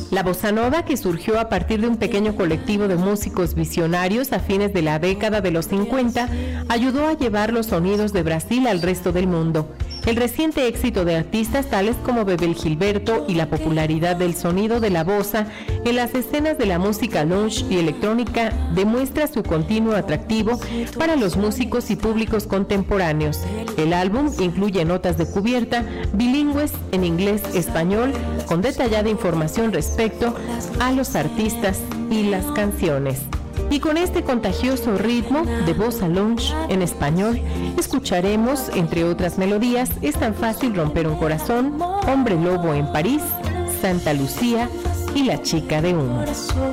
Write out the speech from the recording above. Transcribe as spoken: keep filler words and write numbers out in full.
La bossa nova, que surgió a partir de un pequeño colectivo de músicos visionarios a fines de la década de los cincuenta, ayudó a llevar los sonidos de Brasil al resto del mundo. El reciente éxito de artistas tales como Bebel Gilberto y la popularidad del sonido de la bossa en las escenas de la música lounge y electrónica demuestra su continuo atractivo para los músicos y públicos contemporáneos. El álbum incluye notas de cubierta bilingües en inglés-español con detallada información respecto a los artistas y las canciones. Y con este contagioso ritmo de bossa lounge en español, escucharemos, entre otras melodías, Es tan fácil romper un corazón, Hombre Lobo en París, Santa Lucía y La Chica de Humo.